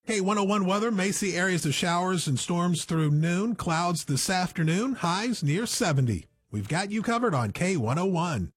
K101 weather may see areas of showers and storms through noon. Clouds this afternoon. Highs near 70. We've got you covered on K101.